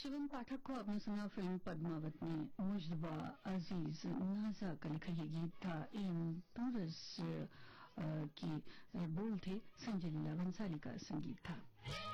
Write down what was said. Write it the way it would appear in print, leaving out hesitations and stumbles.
शिवन पाठक को आपने सुना फिल्म पद्मावत में मुजतबा अजीज नाजा का लिखा ये गीत था। इन टूरस की बोल थे, संजय लीला भंसाली का संगीत था।